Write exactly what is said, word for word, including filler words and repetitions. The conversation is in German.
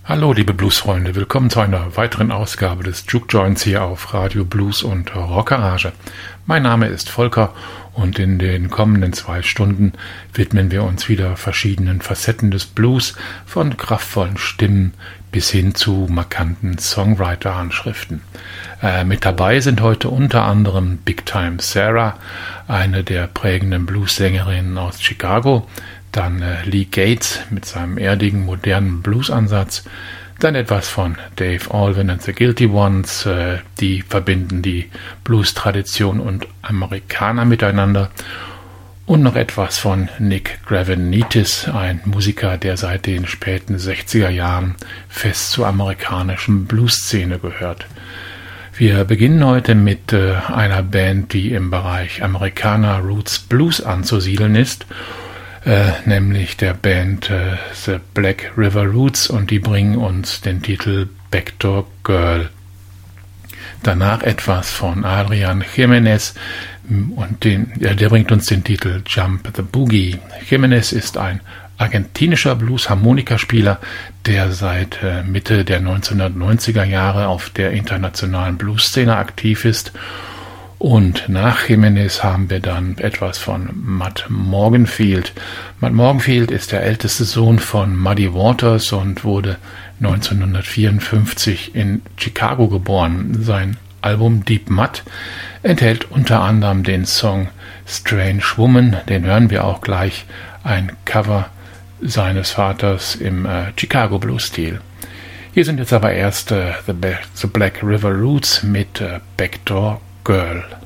Hallo liebe Bluesfreunde, willkommen zu einer weiteren Ausgabe des Juke Joints hier auf Radio Blues und Rockgarage. Mein Name ist Volker und in den kommenden zwei Stunden widmen wir uns wieder verschiedenen Facetten des Blues, von kraftvollen Stimmen bis hin zu markanten Songwriter-Handschriften. Äh, mit dabei sind heute unter anderem Big Time Sarah, eine der prägenden Blues-Sängerinnen aus Chicago, dann äh, Lee Gates mit seinem erdigen, modernen Blues-Ansatz, dann etwas von Dave Alvin and the Guilty Ones, äh, die verbinden die Blues-Tradition und Amerikaner miteinander, und noch etwas von Nick Gravenites, ein Musiker, der seit den späten sechziger Jahren fest zur amerikanischen Blues-Szene gehört. Wir beginnen heute mit äh, einer Band, die im Bereich Americana Roots Blues anzusiedeln ist, Äh, nämlich der Band äh, The Black River Roots, und die bringen uns den Titel Backdoor Girl. Danach etwas von Adrian Jimenez, und den, ja, der bringt uns den Titel Jump the Boogie. Jimenez ist ein argentinischer Blues-Harmonikaspieler, der seit äh, Mitte der neunzehnhundertneunziger Jahre auf der internationalen Blues-Szene aktiv ist. Und nach Jimenez haben wir dann etwas von Matt Morganfield. Matt Morganfield ist der älteste Sohn von Muddy Waters und wurde neunzehnhundertvierundfünfzig in Chicago geboren. Sein Album Deep Mud enthält unter anderem den Song Strange Woman, den hören wir auch gleich, ein Cover seines Vaters im äh, Chicago Blues-Stil. Hier sind jetzt aber erst äh, The, Ba- The Black River Roots mit äh, Backdoor Girl.